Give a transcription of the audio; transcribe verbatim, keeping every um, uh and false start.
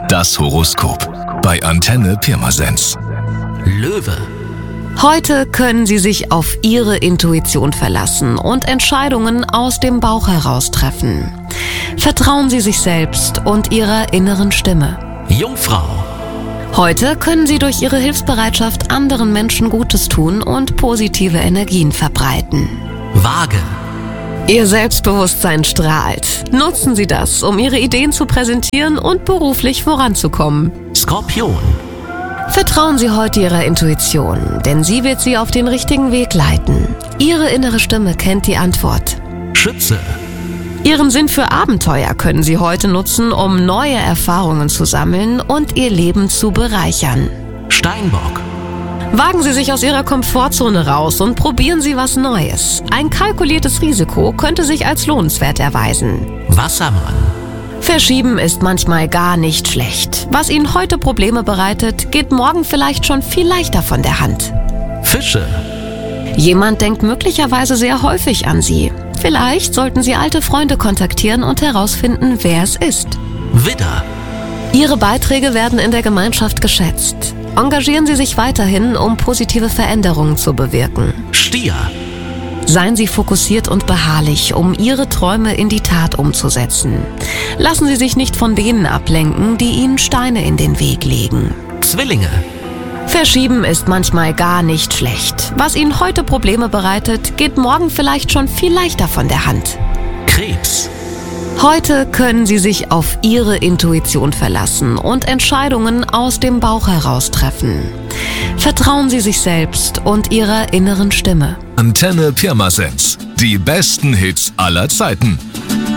Das Horoskop bei Antenne Pirmasens. Löwe. Heute können Sie sich auf Ihre Intuition verlassen und Entscheidungen aus dem Bauch heraus treffen. Vertrauen Sie sich selbst und Ihrer inneren Stimme. Jungfrau. Heute können Sie durch Ihre Hilfsbereitschaft anderen Menschen Gutes tun und positive Energien verbreiten. Waage. Ihr Selbstbewusstsein strahlt. Nutzen Sie das, um Ihre Ideen zu präsentieren und beruflich voranzukommen. Skorpion. Vertrauen Sie heute Ihrer Intuition, denn sie wird Sie auf den richtigen Weg leiten. Ihre innere Stimme kennt die Antwort. Schütze. Ihren Sinn für Abenteuer können Sie heute nutzen, um neue Erfahrungen zu sammeln und Ihr Leben zu bereichern. Steinbock. Wagen Sie sich aus Ihrer Komfortzone raus und probieren Sie was Neues. Ein kalkuliertes Risiko könnte sich als lohnenswert erweisen. Wassermann. Verschieben ist manchmal gar nicht schlecht. Was Ihnen heute Probleme bereitet, geht morgen vielleicht schon viel leichter von der Hand. Fische. Jemand denkt möglicherweise sehr häufig an Sie. Vielleicht sollten Sie alte Freunde kontaktieren und herausfinden, wer es ist. Widder. Ihre Beiträge werden in der Gemeinschaft geschätzt. Engagieren Sie sich weiterhin, um positive Veränderungen zu bewirken. Stier. Seien Sie fokussiert und beharrlich, um Ihre Träume in die Tat umzusetzen. Lassen Sie sich nicht von denen ablenken, die Ihnen Steine in den Weg legen. Zwillinge. Verschieben ist manchmal gar nicht schlecht. Was Ihnen heute Probleme bereitet, geht morgen vielleicht schon viel leichter von der Hand. Krebs. Heute können Sie sich auf Ihre Intuition verlassen und Entscheidungen aus dem Bauch heraus treffen. Vertrauen Sie sich selbst und Ihrer inneren Stimme. Antenne Pirmasens. Die besten Hits aller Zeiten.